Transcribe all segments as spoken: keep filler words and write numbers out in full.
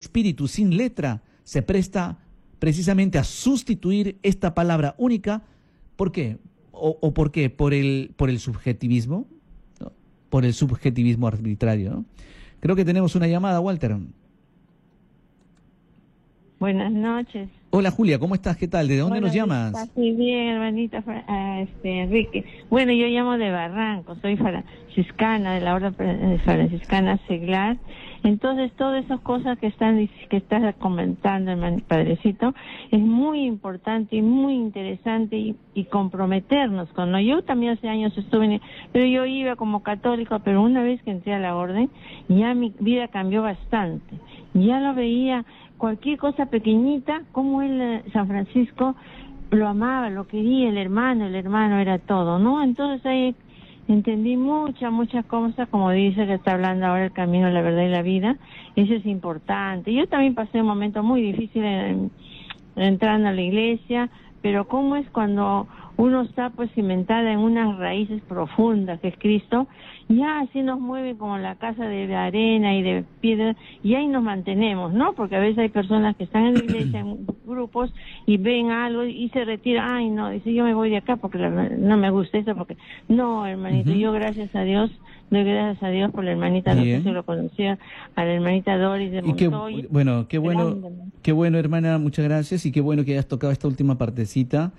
espíritu sin letra se presta precisamente a sustituir esta palabra única. ¿Por qué? ¿O, o por qué? Por el, por el subjetivismo, ¿no? Por el subjetivismo arbitrario, ¿no? Creo que tenemos una llamada, Walter. Buenas noches. Hola, Julia, ¿cómo estás? ¿Qué tal? ¿De dónde Hola, nos llamas? Estoy bien, hermanita, uh, este, Enrique. Bueno, yo llamo de Barranco, soy franciscana, de la orden franciscana seglar. Entonces, todas esas cosas que están que estás comentando, hermano, padrecito, es muy importante y muy interesante y, y comprometernos con, ¿no? Yo también hace años estuve en, pero yo iba como católico, pero una vez que entré a la orden, ya mi vida cambió bastante. Ya lo veía, cualquier cosa pequeñita, como él, San Francisco, lo amaba, lo quería, el hermano, el hermano era todo, ¿no? Entonces ahí entendí muchas, muchas cosas, como dice que está hablando ahora el camino, la verdad y la vida. Eso es importante. Yo también pasé un momento muy difícil en, en, entrando a la iglesia, pero cómo es cuando uno está pues cimentada en unas raíces profundas que es Cristo, ya así nos mueve como la casa de arena y de piedra, y ahí nos mantenemos, ¿no? Porque a veces hay personas que están en la iglesia, en grupos, y ven algo y se retiran. Ay, no, dice, yo me voy de acá porque la, no me gusta eso, porque... No, hermanito, uh-huh. Yo gracias a Dios, doy gracias a Dios por la hermanita, Bien. No sé si lo conocía, a la hermanita Doris de Montoya. Y qué, bueno, qué bueno, qué bueno, hermana, muchas gracias, y qué bueno que hayas tocado esta última partecita,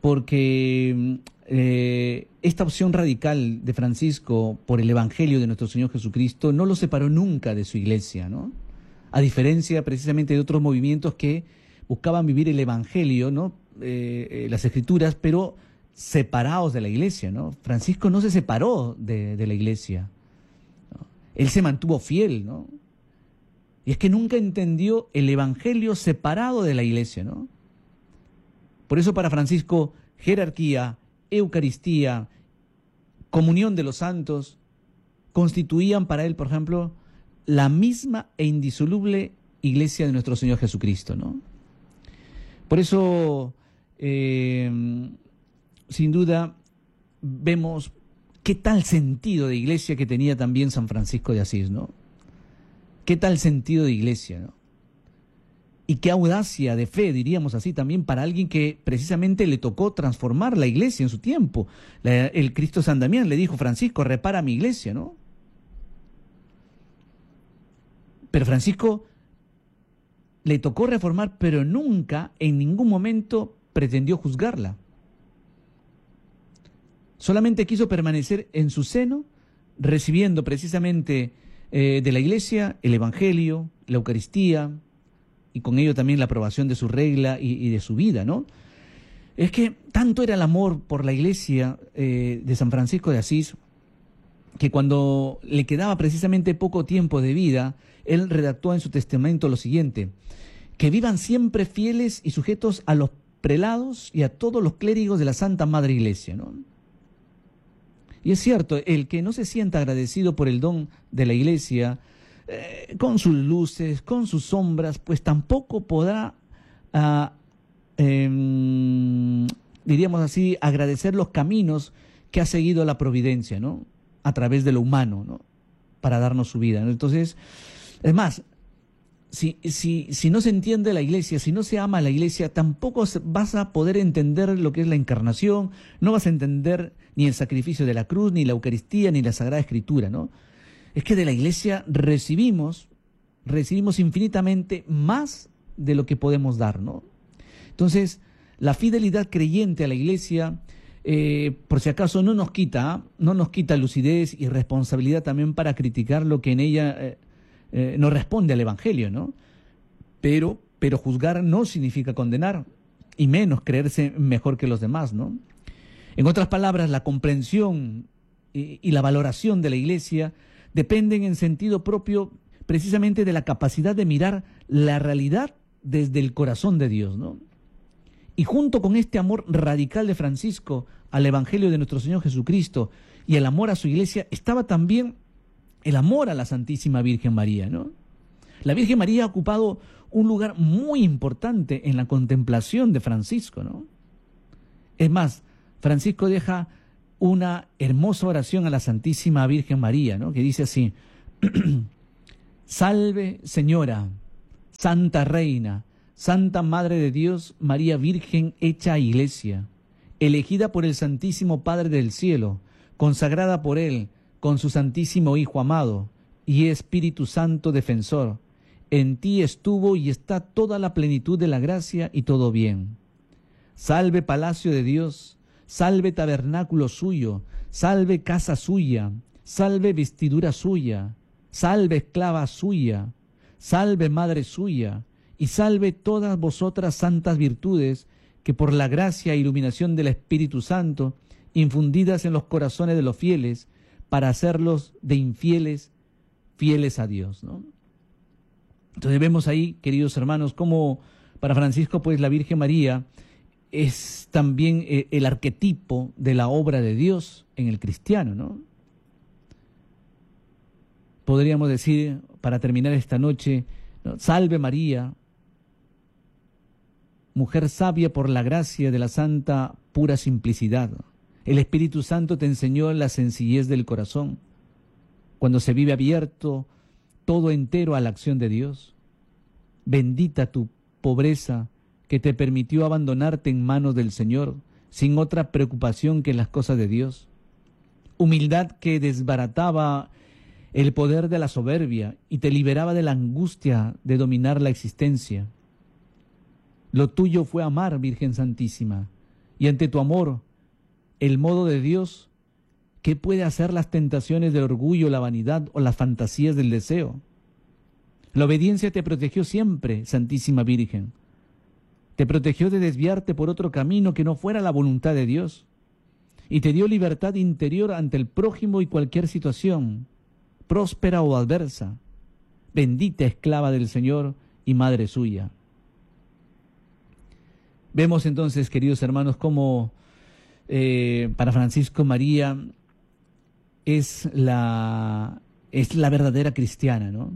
porque eh, esta opción radical de Francisco por el Evangelio de nuestro Señor Jesucristo no lo separó nunca de su iglesia, ¿no? A diferencia precisamente de otros movimientos que buscaban vivir el Evangelio, ¿no? Eh, eh, las Escrituras, pero separados de la iglesia, ¿no? Francisco no se separó de, de la iglesia, ¿no? Él se mantuvo fiel, ¿no? Y es que nunca entendió el Evangelio separado de la iglesia, ¿no? Por eso para Francisco, jerarquía, Eucaristía, comunión de los santos, constituían para él, por ejemplo, la misma e indisoluble iglesia de nuestro Señor Jesucristo, ¿no? Por eso, eh, sin duda, vemos qué tal sentido de iglesia que tenía también San Francisco de Asís, ¿no? Qué tal sentido de iglesia, ¿no? Y qué audacia de fe, diríamos así, también para alguien que precisamente le tocó transformar la iglesia en su tiempo. La, el Cristo San Damián le dijo, Francisco, repara mi iglesia, ¿no? Pero Francisco le tocó reformar, pero nunca, en ningún momento, pretendió juzgarla. Solamente quiso permanecer en su seno, recibiendo precisamente eh, de la iglesia el Evangelio, la Eucaristía, y con ello también la aprobación de su regla y, y de su vida, ¿no? Es que tanto era el amor por la iglesia eh, de San Francisco de Asís, que cuando le quedaba precisamente poco tiempo de vida, él redactó en su testamento lo siguiente: que vivan siempre fieles y sujetos a los prelados y a todos los clérigos de la Santa Madre Iglesia, ¿no? Y es cierto, el que no se sienta agradecido por el don de la iglesia, Eh, con sus luces, con sus sombras, pues tampoco podrá, uh, eh, diríamos así, agradecer los caminos que ha seguido la providencia, ¿no? A través de lo humano, ¿no? Para darnos su vida, ¿no? Entonces, es más, si, si, si no se entiende la iglesia, si no se ama la iglesia, tampoco vas a poder entender lo que es la encarnación, no vas a entender ni el sacrificio de la cruz, ni la Eucaristía, ni la Sagrada Escritura, ¿no? Es que de la iglesia recibimos, recibimos infinitamente más de lo que podemos dar, ¿no? Entonces, la fidelidad creyente a la iglesia, eh, por si acaso, no nos quita, ¿eh? no nos quita lucidez y responsabilidad también para criticar lo que en ella eh, eh, no responde al Evangelio, ¿no? Pero, pero juzgar no significa condenar, y menos creerse mejor que los demás, ¿no? En otras palabras, la comprensión y, y la valoración de la iglesia dependen en sentido propio precisamente de la capacidad de mirar la realidad desde el corazón de Dios, ¿no? Y junto con este amor radical de Francisco al Evangelio de nuestro Señor Jesucristo y el amor a su iglesia, estaba también el amor a la Santísima Virgen María, ¿no? La Virgen María ha ocupado un lugar muy importante en la contemplación de Francisco, ¿no? Es más, Francisco deja una hermosa oración a la Santísima Virgen María, ¿no? Que dice así: Salve, Señora, Santa Reina, Santa Madre de Dios, María Virgen hecha Iglesia, elegida por el Santísimo Padre del Cielo, consagrada por Él, con su Santísimo Hijo amado, y Espíritu Santo defensor, en ti estuvo y está toda la plenitud de la gracia y todo bien. Salve palacio de Dios, salve tabernáculo suyo, salve casa suya, salve vestidura suya, salve esclava suya, salve madre suya, y salve todas vosotras santas virtudes que por la gracia e iluminación del Espíritu Santo, infundidas en los corazones de los fieles, para hacerlos de infieles, fieles a Dios, ¿no? Entonces vemos ahí, queridos hermanos, cómo para Francisco, pues la Virgen María es también eh, el arquetipo de la obra de Dios en el cristiano, ¿no? Podríamos decir, para terminar esta noche, ¿no? Salve María, mujer sabia por la gracia de la santa pura simplicidad. El Espíritu Santo te enseñó la sencillez del corazón, cuando se vive abierto todo entero a la acción de Dios. Bendita tu pobreza que te permitió abandonarte en manos del Señor, sin otra preocupación que las cosas de Dios. Humildad que desbarataba el poder de la soberbia y te liberaba de la angustia de dominar la existencia. Lo tuyo fue amar, Virgen Santísima, y ante tu amor, el modo de Dios, ¿qué puede hacer las tentaciones del orgullo, la vanidad o las fantasías del deseo? La obediencia te protegió siempre, Santísima Virgen. Te protegió de desviarte por otro camino que no fuera la voluntad de Dios, y te dio libertad interior ante el prójimo y cualquier situación, próspera o adversa. Bendita esclava del Señor y madre suya. Vemos entonces, queridos hermanos, cómo eh, para Francisco María es la, es la verdadera cristiana, ¿no?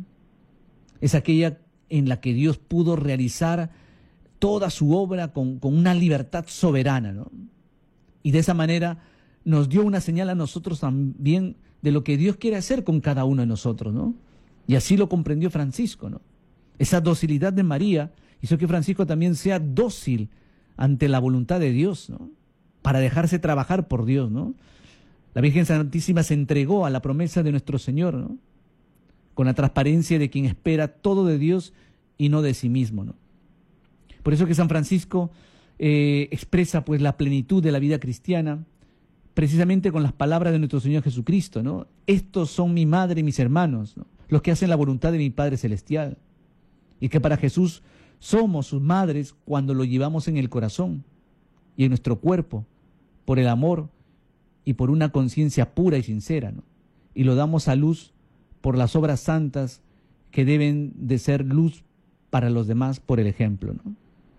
Es aquella en la que Dios pudo realizar toda su obra con, con una libertad soberana, ¿no? Y de esa manera nos dio una señal a nosotros también de lo que Dios quiere hacer con cada uno de nosotros, ¿no? Y así lo comprendió Francisco, ¿no? Esa docilidad de María hizo que Francisco también sea dócil ante la voluntad de Dios, ¿no? Para dejarse trabajar por Dios, ¿no? La Virgen Santísima se entregó a la promesa de nuestro Señor, ¿no? Con la transparencia de quien espera todo de Dios y no de sí mismo, ¿no? Por eso que San Francisco eh, expresa pues la plenitud de la vida cristiana precisamente con las palabras de nuestro Señor Jesucristo, ¿no? Estos son mi madre y mis hermanos, ¿no? Los que hacen la voluntad de mi Padre Celestial. Y que para Jesús somos sus madres cuando lo llevamos en el corazón y en nuestro cuerpo, por el amor y por una conciencia pura y sincera, ¿no? Y lo damos a luz por las obras santas que deben de ser luz para los demás por el ejemplo, ¿no?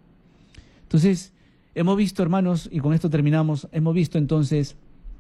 Entonces, hemos visto, hermanos, y con esto terminamos, hemos visto entonces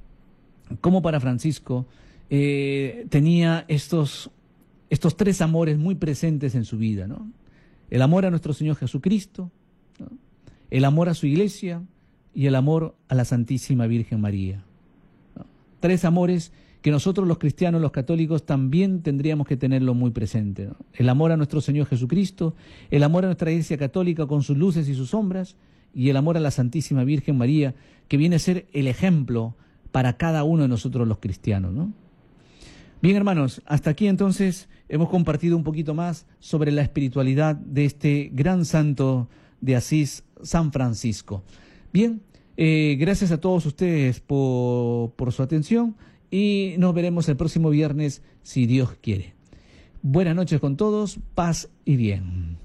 cómo para Francisco eh, tenía estos, estos tres amores muy presentes en su vida, ¿no? El amor a nuestro Señor Jesucristo, ¿no? El amor a su iglesia y el amor a la Santísima Virgen María, ¿no? Tres amores que nosotros los cristianos, los católicos, también tendríamos que tenerlo muy presente, ¿no? El amor a nuestro Señor Jesucristo, el amor a nuestra Iglesia Católica con sus luces y sus sombras, y el amor a la Santísima Virgen María, que viene a ser el ejemplo para cada uno de nosotros los cristianos, ¿no? Bien, hermanos, hasta aquí entonces hemos compartido un poquito más sobre la espiritualidad de este gran santo de Asís, San Francisco. Bien, eh, gracias a todos ustedes por, por su atención y nos veremos el próximo viernes si Dios quiere. Buenas noches con todos, paz y bien.